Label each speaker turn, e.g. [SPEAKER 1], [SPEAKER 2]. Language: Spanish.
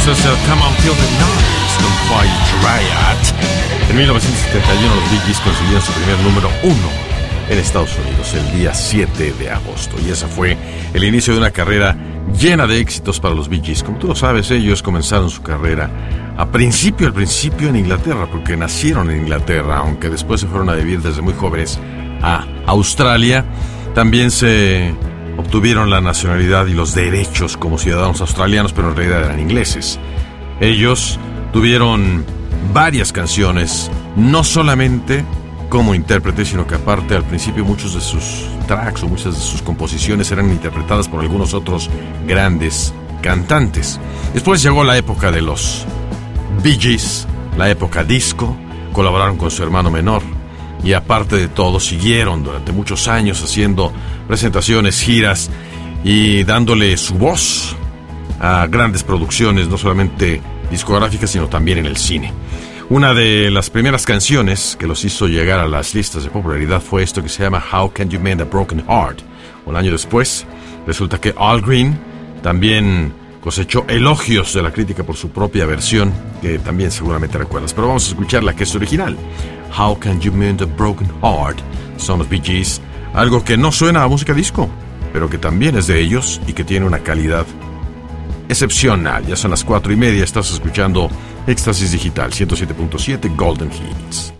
[SPEAKER 1] Eso es el Come On Feel the Noise con Quiet Riot. En 1971 los Bee Gees consiguieron su primer número 1 en Estados Unidos el día 7 de agosto. Y ese fue el inicio de una carrera llena de éxitos para los Bee Gees. Como tú lo sabes, ellos comenzaron su carrera al principio en Inglaterra, porque nacieron en Inglaterra, aunque después se fueron a vivir desde muy jóvenes a Australia. También se obtuvieron la nacionalidad y los derechos como ciudadanos australianos, pero en realidad eran ingleses. Ellos tuvieron varias canciones, no solamente como intérpretes, sino que aparte al principio muchos de sus tracks o muchas de sus composiciones eran interpretadas por algunos otros grandes cantantes. Después llegó la época de los Bee Gees, la época disco, colaboraron con su hermano menor y aparte de todo siguieron durante muchos años haciendo presentaciones, giras y dándole su voz a grandes producciones, no solamente discográficas sino también en el cine. Una de las primeras canciones que los hizo llegar a las listas de popularidad fue esto que se llama How Can You Mend a Broken Heart. Un año después, resulta que Al Green también cosechó elogios de la crítica por su propia versión, que también seguramente recuerdas. Pero vamos a escuchar la que es original. How Can You Mend a Broken Heart, son los Bee Gees. Algo que no suena a música disco, pero que también es de ellos y que tiene una calidad excepcional. Ya son las 4:30, estás escuchando Éxtasis Digital 107.7 Golden Hits.